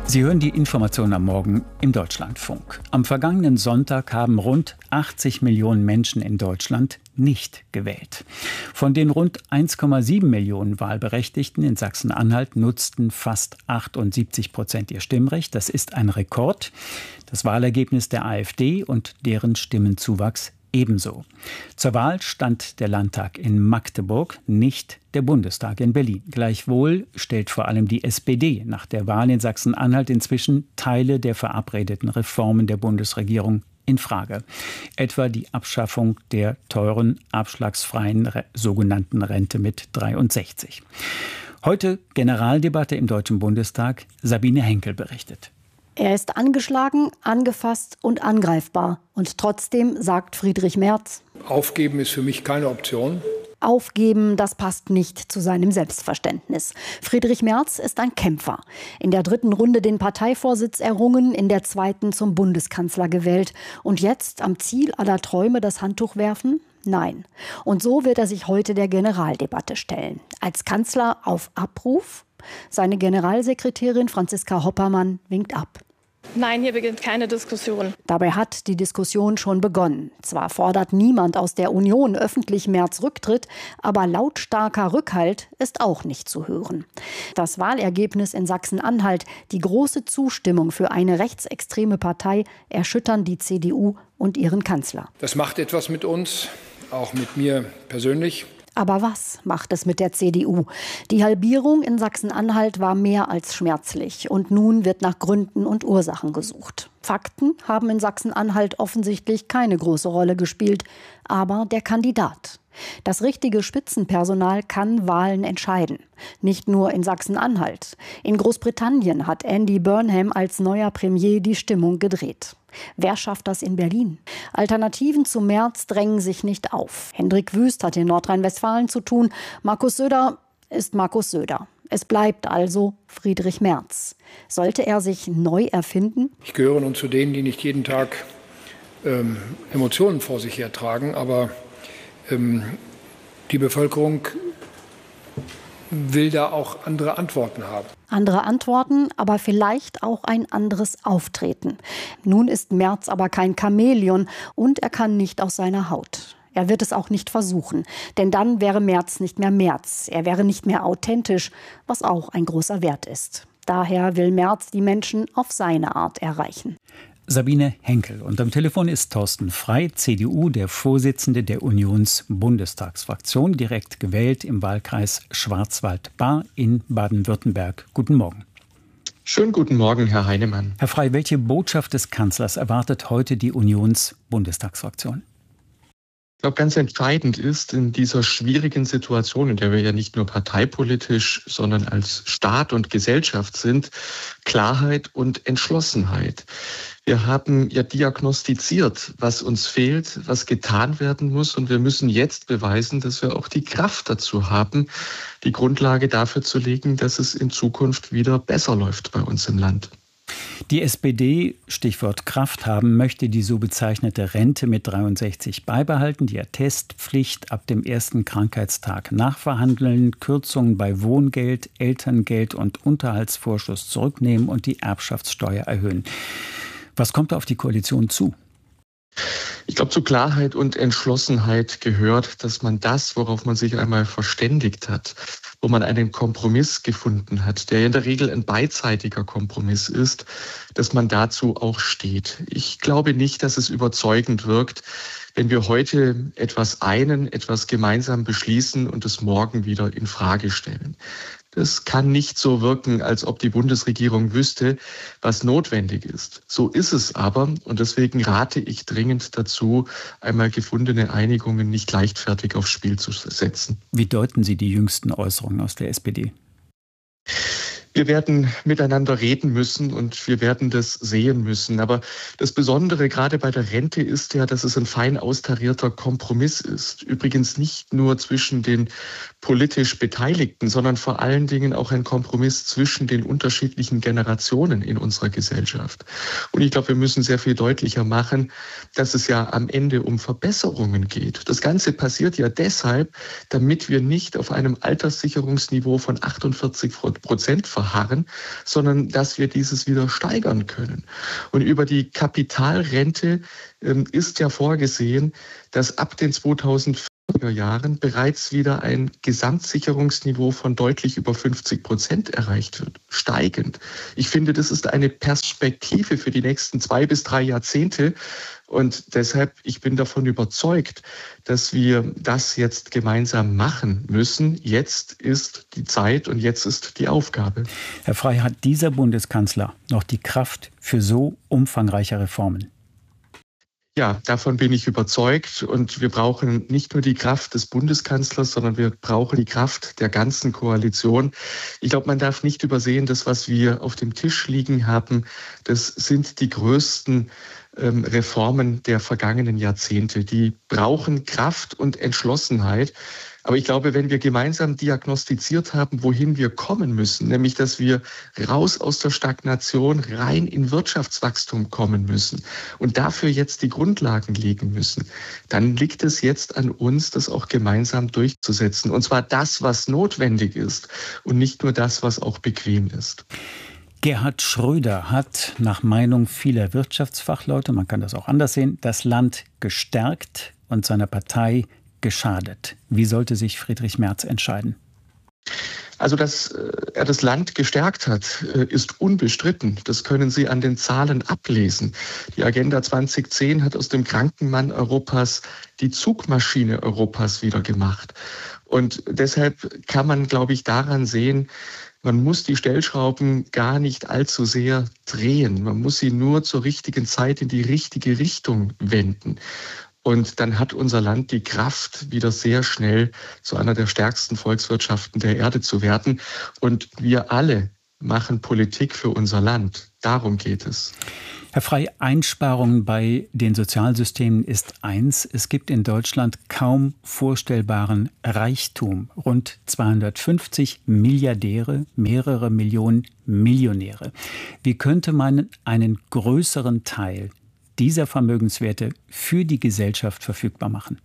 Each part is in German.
Sie hören die Informationen am Morgen im Deutschlandfunk. Am vergangenen Sonntag haben rund 80 Millionen Menschen in Deutschland nicht gewählt. Von den rund 1,7 Millionen Wahlberechtigten in Sachsen-Anhalt nutzten fast 78% ihr Stimmrecht. Das ist ein Rekord. Das Wahlergebnis der AfD und deren Stimmenzuwachs ebenso. Zur Wahl stand der Landtag in Magdeburg, nicht der Bundestag in Berlin. Gleichwohl stellt vor allem die SPD nach der Wahl in Sachsen-Anhalt inzwischen Teile der verabredeten Reformen der Bundesregierung in Frage. Etwa die Abschaffung der teuren, abschlagsfreien sogenannten Rente mit 63. Heute Generaldebatte im Deutschen Bundestag. Sabine Henkel berichtet. Er ist angeschlagen, angefasst und angreifbar. Und trotzdem sagt Friedrich Merz: Aufgeben ist für mich keine Option. Aufgeben, das passt nicht zu seinem Selbstverständnis. Friedrich Merz ist ein Kämpfer. In der 3. Runde den Parteivorsitz errungen, in der 2. zum Bundeskanzler gewählt. Und jetzt am Ziel aller Träume das Handtuch werfen? Nein. Und so wird er sich heute der Generaldebatte stellen. Als Kanzler auf Abruf? Seine Generalsekretärin Franziska Hoppermann winkt ab. Nein, hier beginnt keine Diskussion. Dabei hat die Diskussion schon begonnen. Zwar fordert niemand aus der Union öffentlich Merz Rücktritt, aber lautstarker Rückhalt ist auch nicht zu hören. Das Wahlergebnis in Sachsen-Anhalt, die große Zustimmung für eine rechtsextreme Partei erschüttern die CDU und ihren Kanzler. Das macht etwas mit uns, auch mit mir persönlich. Aber was macht es mit der CDU? Die Halbierung in Sachsen-Anhalt war mehr als schmerzlich. Und nun wird nach Gründen und Ursachen gesucht. Fakten haben in Sachsen-Anhalt offensichtlich keine große Rolle gespielt. Aber der Kandidat. Das richtige Spitzenpersonal kann Wahlen entscheiden. Nicht nur in Sachsen-Anhalt. In Großbritannien hat Andy Burnham als neuer Premier die Stimmung gedreht. Wer schafft das in Berlin? Alternativen zu Merz drängen sich nicht auf. Hendrik Wüst hat in Nordrhein-Westfalen zu tun. Markus Söder ist Markus Söder. Es bleibt also Friedrich Merz. Sollte er sich neu erfinden? Ich gehöre nun zu denen, die nicht jeden Tag Emotionen vor sich hertragen, aber die Bevölkerung will da auch andere Antworten haben. Andere Antworten, aber vielleicht auch ein anderes Auftreten. Nun ist Merz aber kein Chamäleon und er kann nicht aus seiner Haut. Er wird es auch nicht versuchen, denn dann wäre Merz nicht mehr Merz. Er wäre nicht mehr authentisch, was auch ein großer Wert ist. Daher will Merz die Menschen auf seine Art erreichen. Sabine Henkel. Und am Telefon ist Thorsten Frey, CDU, der Vorsitzende der Unions-Bundestagsfraktion, direkt gewählt im Wahlkreis Schwarzwald-Baar in Baden-Württemberg. Guten Morgen. Schönen guten Morgen, Herr Heinemann. Herr Frey, welche Botschaft des Kanzlers erwartet heute die Unions-Bundestagsfraktion? Ich glaube, ganz entscheidend ist in dieser schwierigen Situation, in der wir ja nicht nur parteipolitisch, sondern als Staat und Gesellschaft sind, Klarheit und Entschlossenheit. Wir haben ja diagnostiziert, was uns fehlt, was getan werden muss. Und wir müssen jetzt beweisen, dass wir auch die Kraft dazu haben, die Grundlage dafür zu legen, dass es in Zukunft wieder besser läuft bei uns im Land. Die SPD, Stichwort Kraft haben, möchte die so bezeichnete Rente mit 63 beibehalten, die Attestpflicht ab dem ersten Krankheitstag nachverhandeln, Kürzungen bei Wohngeld, Elterngeld und Unterhaltsvorschuss zurücknehmen und die Erbschaftssteuer erhöhen. Was kommt auf die Koalition zu? Ich glaube, zu Klarheit und Entschlossenheit gehört, dass man das, worauf man sich einmal verständigt hat, wo man einen Kompromiss gefunden hat, der in der Regel ein beidseitiger Kompromiss ist, dass man dazu auch steht. Ich glaube nicht, dass es überzeugend wirkt, wenn wir heute etwas gemeinsam beschließen und es morgen wieder in Frage stellen. Das kann nicht so wirken, als ob die Bundesregierung wüsste, was notwendig ist. So ist es aber und deswegen rate ich dringend dazu, einmal gefundene Einigungen nicht leichtfertig aufs Spiel zu setzen. Wie deuten Sie die jüngsten Äußerungen aus der SPD? Wir werden miteinander reden müssen und wir werden das sehen müssen. Aber das Besondere gerade bei der Rente ist ja, dass es ein fein austarierter Kompromiss ist. Übrigens nicht nur zwischen den politisch Beteiligten, sondern vor allen Dingen auch ein Kompromiss zwischen den unterschiedlichen Generationen in unserer Gesellschaft. Und ich glaube, wir müssen sehr viel deutlicher machen, dass es ja am Ende um Verbesserungen geht. Das Ganze passiert ja deshalb, damit wir nicht auf einem Alterssicherungsniveau von 48% verharren, verharren, sondern dass wir dieses wieder steigern können. Und über die Kapitalrente ist ja vorgesehen, dass ab den 2040er Jahren bereits wieder ein Gesamtsicherungsniveau von deutlich über 50% erreicht wird, steigend. Ich finde, das ist eine Perspektive für die nächsten 2 bis 3 Jahrzehnte. Und deshalb, ich bin davon überzeugt, dass wir das jetzt gemeinsam machen müssen. Jetzt ist die Zeit und jetzt ist die Aufgabe. Herr Frey, hat dieser Bundeskanzler noch die Kraft für so umfangreiche Reformen? Ja, davon bin ich überzeugt. Und wir brauchen nicht nur die Kraft des Bundeskanzlers, sondern wir brauchen die Kraft der ganzen Koalition. Ich glaube, man darf nicht übersehen, das, was wir auf dem Tisch liegen haben, das sind die größten Reformen der vergangenen Jahrzehnte. Die brauchen Kraft und Entschlossenheit. Aber ich glaube, wenn wir gemeinsam diagnostiziert haben, wohin wir kommen müssen, nämlich dass wir raus aus der Stagnation rein in Wirtschaftswachstum kommen müssen und dafür jetzt die Grundlagen legen müssen, dann liegt es jetzt an uns, das auch gemeinsam durchzusetzen. Und zwar das, was notwendig ist und nicht nur das, was auch bequem ist. Gerhard Schröder hat nach Meinung vieler Wirtschaftsfachleute, man kann das auch anders sehen, das Land gestärkt und seiner Partei geschadet. Wie sollte sich Friedrich Merz entscheiden? Also, dass er das Land gestärkt hat, ist unbestritten. Das können Sie an den Zahlen ablesen. Die Agenda 2010 hat aus dem Krankenmann Europas die Zugmaschine Europas wieder gemacht. Und deshalb kann man, glaube ich, daran sehen, man muss die Stellschrauben gar nicht allzu sehr drehen. Man muss sie nur zur richtigen Zeit in die richtige Richtung wenden. Und dann hat unser Land die Kraft, wieder sehr schnell zu einer der stärksten Volkswirtschaften der Erde zu werden. Und wir alle machen Politik für unser Land. Darum geht es. Herr Frey, Einsparungen bei den Sozialsystemen ist eins. Es gibt in Deutschland kaum vorstellbaren Reichtum. Rund 250 Milliardäre, mehrere Millionen Millionäre. Wie könnte man einen größeren Teil dieser Vermögenswerte für die Gesellschaft verfügbar machen?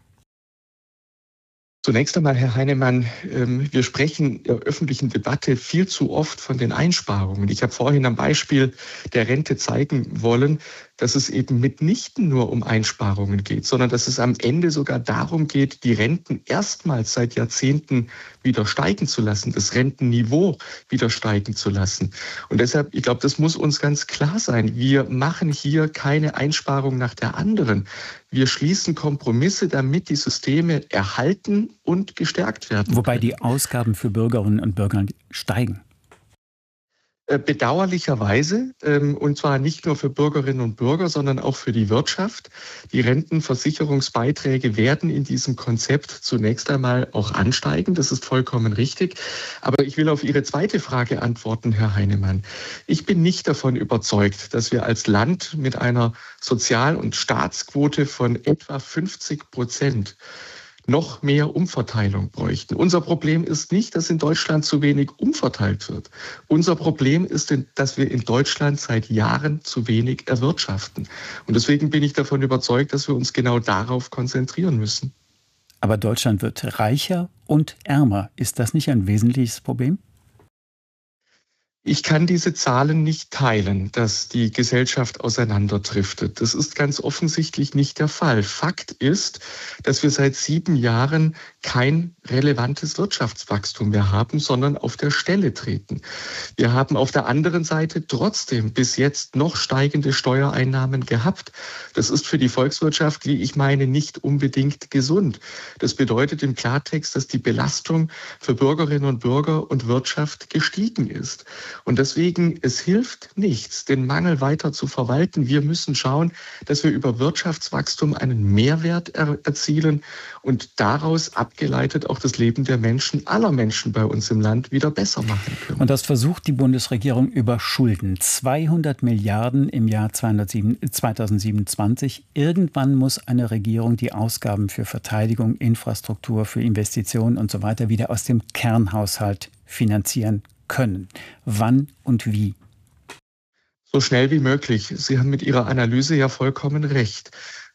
Zunächst einmal, Herr Heinemann, wir sprechen in der öffentlichen Debatte viel zu oft von den Einsparungen. Ich habe vorhin am Beispiel der Rente zeigen wollen, dass es eben mitnichten nur um Einsparungen geht, sondern dass es am Ende sogar darum geht, die Renten erstmals seit Jahrzehnten wieder steigen zu lassen, das Rentenniveau wieder steigen zu lassen. Und deshalb, ich glaube, das muss uns ganz klar sein. Wir machen hier keine Einsparung nach der anderen. Wir schließen Kompromisse, damit die Systeme erhalten und gestärkt werden. Wobei die Ausgaben für Bürgerinnen und Bürger steigen. Bedauerlicherweise, und zwar nicht nur für Bürgerinnen und Bürger, sondern auch für die Wirtschaft. Die Rentenversicherungsbeiträge werden in diesem Konzept zunächst einmal auch ansteigen. Das ist vollkommen richtig. Aber ich will auf Ihre zweite Frage antworten, Herr Heinemann. Ich bin nicht davon überzeugt, dass wir als Land mit einer Sozial- und Staatsquote von etwa 50% noch mehr Umverteilung bräuchten. Unser Problem ist nicht, dass in Deutschland zu wenig umverteilt wird. Unser Problem ist, dass wir in Deutschland seit Jahren zu wenig erwirtschaften. Und deswegen bin ich davon überzeugt, dass wir uns genau darauf konzentrieren müssen. Aber Deutschland wird reicher und ärmer. Ist das nicht ein wesentliches Problem? Ich kann diese Zahlen nicht teilen, dass die Gesellschaft auseinanderdriftet. Das ist ganz offensichtlich nicht der Fall. Fakt ist, dass wir seit 7 Jahren kein relevantes Wirtschaftswachstum mehr haben, sondern auf der Stelle treten. Wir haben auf der anderen Seite trotzdem bis jetzt noch steigende Steuereinnahmen gehabt. Das ist für die Volkswirtschaft, wie ich meine, nicht unbedingt gesund. Das bedeutet im Klartext, dass die Belastung für Bürgerinnen und Bürger und Wirtschaft gestiegen ist. Und deswegen, es hilft nichts, den Mangel weiter zu verwalten. Wir müssen schauen, dass wir über Wirtschaftswachstum einen Mehrwert erzielen und daraus abgeleitet auch das Leben der Menschen, aller Menschen bei uns im Land, wieder besser machen können. Und das versucht die Bundesregierung über Schulden. 200 Milliarden im Jahr 2027. Irgendwann muss eine Regierung die Ausgaben für Verteidigung, Infrastruktur, für Investitionen und so weiter wieder aus dem Kernhaushalt finanzieren können. Wann und wie? So schnell wie möglich. Sie haben mit Ihrer Analyse ja vollkommen recht.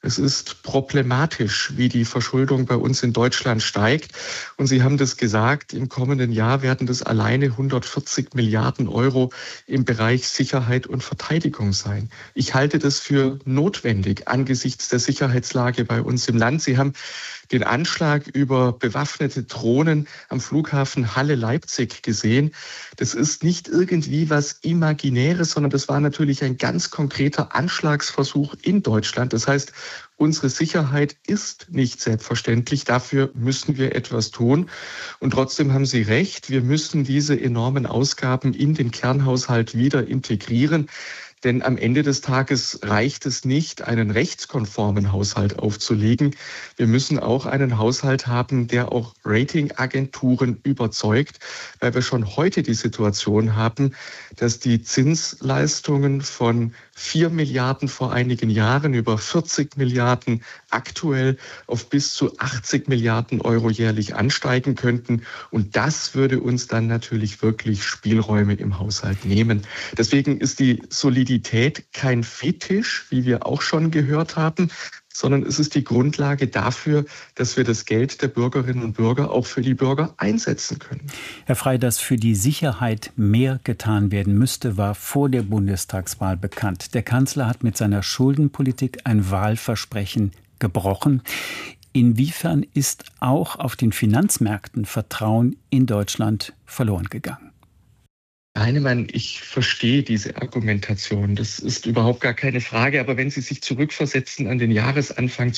Es ist problematisch, wie die Verschuldung bei uns in Deutschland steigt. Und Sie haben das gesagt, im kommenden Jahr werden das alleine 140 Milliarden Euro im Bereich Sicherheit und Verteidigung sein. Ich halte das für notwendig angesichts der Sicherheitslage bei uns im Land. Sie haben den Anschlag über bewaffnete Drohnen am Flughafen Halle-Leipzig gesehen. Das ist nicht irgendwie was Imaginäres, sondern das war natürlich ein ganz konkreter Anschlagsversuch in Deutschland. Das heißt, unsere Sicherheit ist nicht selbstverständlich. Dafür müssen wir etwas tun. Und trotzdem haben Sie recht, wir müssen diese enormen Ausgaben in den Kernhaushalt wieder integrieren. Denn am Ende des Tages reicht es nicht, einen rechtskonformen Haushalt aufzulegen. Wir müssen auch einen Haushalt haben, der auch Ratingagenturen überzeugt, weil wir schon heute die Situation haben, dass die Zinsleistungen von 4 Milliarden vor einigen Jahren über 40 Milliarden aktuell auf bis zu 80 Milliarden Euro jährlich ansteigen könnten. Und das würde uns dann natürlich wirklich Spielräume im Haushalt nehmen. Deswegen ist die Solidität kein Fetisch, wie wir auch schon gehört haben, sondern es ist die Grundlage dafür, dass wir das Geld der Bürgerinnen und Bürger auch für die Bürger einsetzen können. Herr Frey, dass für die Sicherheit mehr getan werden müsste, war vor der Bundestagswahl bekannt. Der Kanzler hat mit seiner Schuldenpolitik ein Wahlversprechen gebrochen. Inwiefern ist auch auf den Finanzmärkten Vertrauen in Deutschland verloren gegangen? Heinemann, ich verstehe diese Argumentation. Das ist überhaupt gar keine Frage. Aber wenn Sie sich zurückversetzen an den Jahresanfang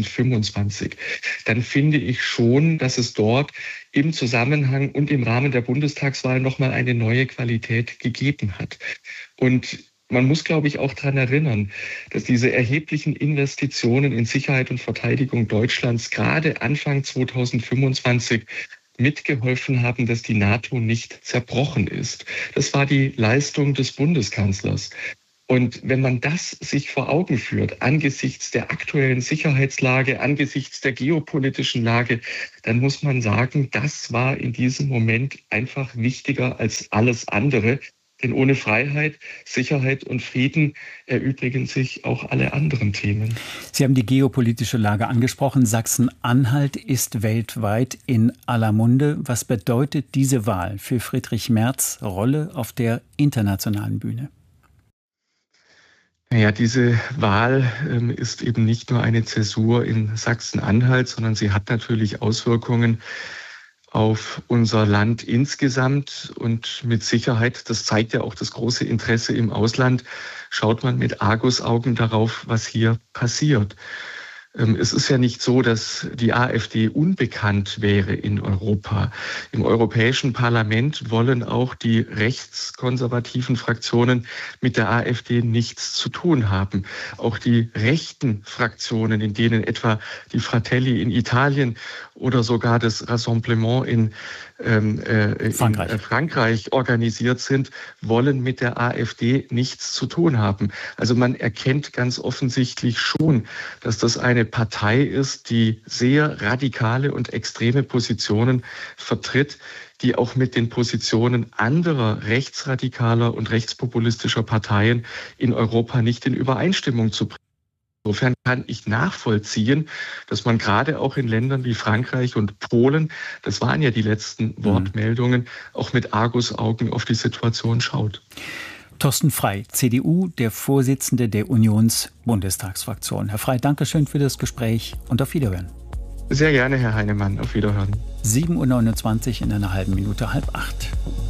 2025, dann finde ich schon, dass es dort im Zusammenhang und im Rahmen der Bundestagswahl nochmal eine neue Qualität gegeben hat. Und man muss, glaube ich, auch daran erinnern, dass diese erheblichen Investitionen in Sicherheit und Verteidigung Deutschlands gerade Anfang 2025 mitgeholfen haben, dass die NATO nicht zerbrochen ist. Das war die Leistung des Bundeskanzlers. Und wenn man das sich vor Augen führt, angesichts der aktuellen Sicherheitslage, angesichts der geopolitischen Lage, dann muss man sagen, das war in diesem Moment einfach wichtiger als alles andere. Denn ohne Freiheit, Sicherheit und Frieden erübrigen sich auch alle anderen Themen. Sie haben die geopolitische Lage angesprochen. Sachsen-Anhalt ist weltweit in aller Munde. Was bedeutet diese Wahl für Friedrich Merz' Rolle auf der internationalen Bühne? Naja, diese Wahl ist eben nicht nur eine Zäsur in Sachsen-Anhalt, sondern sie hat natürlich Auswirkungen auf unser Land insgesamt und mit Sicherheit, das zeigt ja auch das große Interesse im Ausland, schaut man mit Argusaugen darauf, was hier passiert. Es ist ja nicht so, dass die AfD unbekannt wäre in Europa. Im Europäischen Parlament wollen auch die rechtskonservativen Fraktionen mit der AfD nichts zu tun haben. Auch die rechten Fraktionen, in denen etwa die Fratelli in Italien oder sogar das Rassemblement in Frankreich organisiert sind, wollen mit der AfD nichts zu tun haben. Also man erkennt ganz offensichtlich schon, dass das eine Partei ist, die sehr radikale und extreme Positionen vertritt, die auch mit den Positionen anderer rechtsradikaler und rechtspopulistischer Parteien in Europa nicht in Übereinstimmung zu bringen. Insofern kann ich nachvollziehen, dass man gerade auch in Ländern wie Frankreich und Polen, das waren ja die letzten Wortmeldungen, auch mit Argusaugen auf die Situation schaut. Thorsten Frey, CDU, der Vorsitzende der Unions-Bundestagsfraktion. Herr Frey, danke schön für das Gespräch und auf Wiederhören. Sehr gerne, Herr Heinemann. Auf Wiederhören. 7:29 Uhr in einer halben Minute, 7:30.